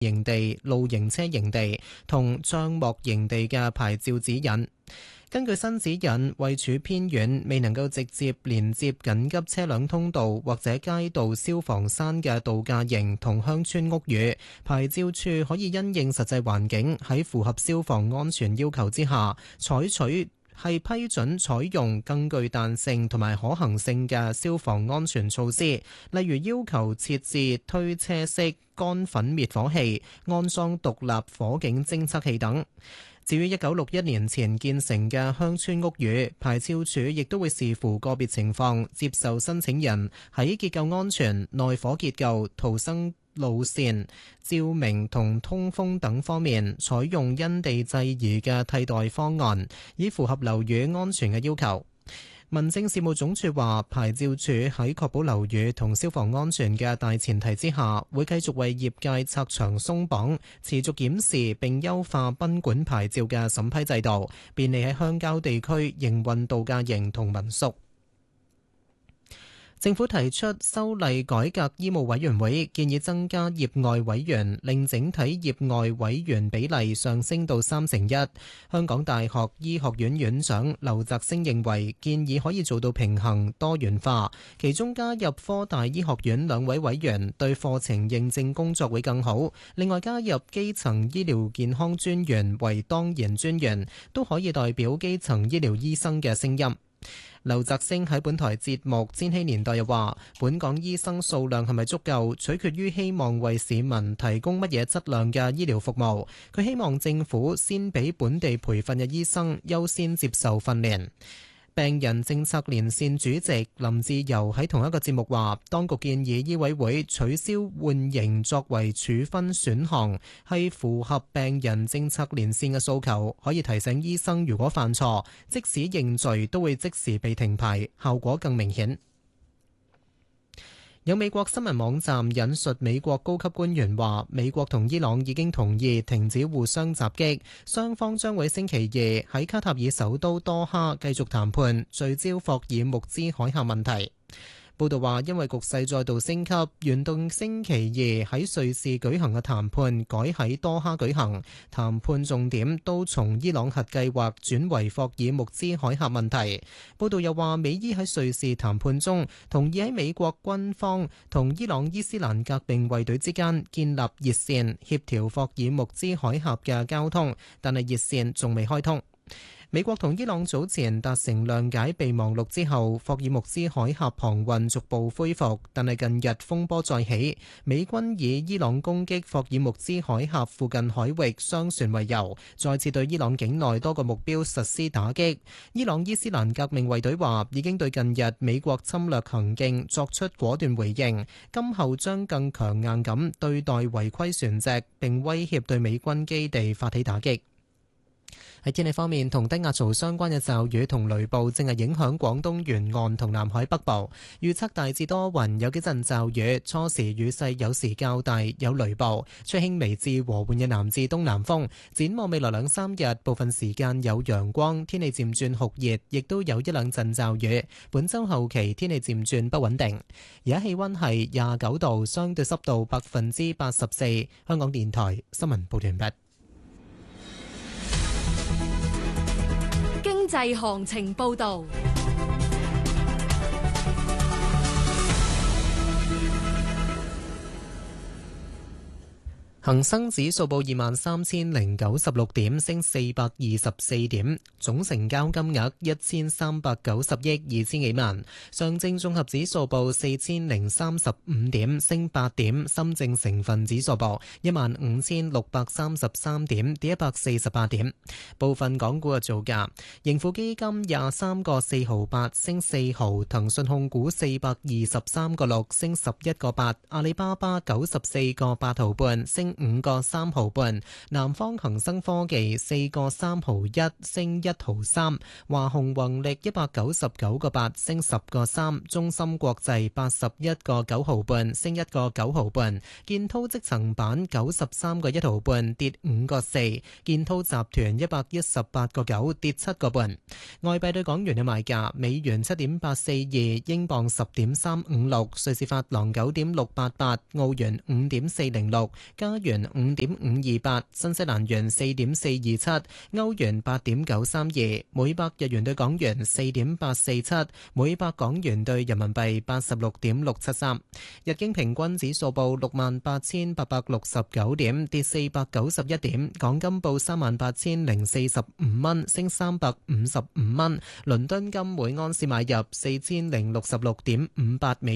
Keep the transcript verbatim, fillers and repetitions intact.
營地、露營車營地同帳幕營地嘅牌照指引。根據新指引，位處偏遠、未能夠直接連接緊急車輛通道或者街道消防山嘅度假營同鄉村屋宇，牌照處可以因應實際環境，喺符合消防安全要求之下，採取係批准採用更具彈性同埋可行性嘅消防安全措施，例如要求設置推車式乾粉滅火器、安裝獨立火警偵測器等。至於一九六一年前建成嘅鄉村屋宇，牌照處亦都會視乎個別情況，接受申請人喺結構安全、內火結構、逃生路線、照明同通風等方面採用因地制宜嘅替代方案，以符合樓宇安全嘅要求。民政事務總署話，牌照處喺確保樓宇同消防安全嘅大前提之下，會繼續為業界拆牆鬆綁，持續檢視並優化賓館牌照嘅審批制度，便利喺鄉郊地區營運度假營同民宿。政府提出修例改革醫務委員會，建議增加業外委員，令整體業外委員比例上升到三成一。香港大學醫學院院長劉澤星認為，建議可以做到平衡多元化，其中加入科大醫學院兩位委員，對課程認證工作會更好。另外加入基層醫療健康專員為當然專員，都可以代表基層醫療醫生嘅聲音。劉澤星喺本台節目《千禧年代》又話，本港醫生數量係咪足夠，取決於希望為市民提供乜嘢質量嘅醫療服務。佢希望政府先俾本地培訓嘅醫生優先接受訓練。病人政策連線主席林志釉喺同一個節目話，當局建議醫委會取消緩刑作為處分選項，係符合病人政策連線嘅訴求，可以提醒醫生如果犯錯，即使認罪都會即時被停牌，效果更明顯。有美國新聞網站引述美國高級官員話，美國同伊朗已經同意停止互相襲擊，雙方將會星期二喺卡塔爾首都多哈繼續談判，聚焦霍爾木茲海峽問題。報道話，因為局勢再度升級，原定星期二喺瑞士舉行嘅談判改喺多哈舉行，談判重點都從伊朗核計劃轉為霍爾木茲海峽問題。報道又話，美伊喺瑞士談判中同意喺美國軍方同伊朗伊斯蘭革命衛隊之間建立熱線，協調霍爾木茲海峽嘅交通，但係熱線仲未開通。美國同伊朗早前達成諒解備忘錄之後，霍爾木茲海峽航運逐步恢復，但係近日風波再起，美軍以伊朗攻擊霍爾木茲海峽附近海域商船為由，再次對伊朗境內多個目標實施打擊。伊朗伊斯蘭革命衛隊話已經對近日美國侵略行徑作出果斷回應，今後將更強硬咁對待違規船隻，並威脅對美軍基地發起打擊。喺天氣方面，同低壓槽相關嘅驟雨同雷暴正係影響廣東沿岸同南海北部。預測大致多雲，有幾陣驟雨，初時雨勢有時較大，有雷暴，吹輕微至和緩嘅南至東南風。展望未來兩三日，部分時間有陽光，天氣漸轉酷熱，亦都有一兩陣驟雨。本週後期天氣漸轉不穩定。而家氣溫係廿九度，相對濕度百分之八十四。香港電台新聞報道完畢。 經濟行情報道。 恒生指數報二萬三千零九十六點，升四百二十四點，總成交金額一千三百九十億二千幾萬。上證綜合指數報四千零三十五點，升八點。深證成分指數報一萬五千六百三十三點，跌一百四十八點。部分港股嘅造價：盈富基金廿三個四毫八，升四毫；騰訊控股四百二十三個六，升十一個八；阿里巴巴九十四個八毫半，升五個三毫半，南方恒生科技四個三毫一，升一毫三，華虹宏力一百九十九個八，升十個三，中芯國際八十一個九毫半，升一個九毫半，建滔積層板九十三個一毫半，跌五個四，建滔集團一百一十八個九，跌七個半。外幣對港元嘅賣價：美元七點八四二，英鎊十點三五六，瑞士法郎九點六八八，澳元五點四零六，加元五點五二八，新西蘭元四點四二七，歐元八點九三二，每百日元對港元四點八四七，每百港元對人民幣八十六點六七三。日經平均指數報六萬八千八百六十九點，跌四百九十一點。港金報三萬八千零四十五蚊，升三百五十五蚊。倫敦金每安士買入四千零六十六點五八美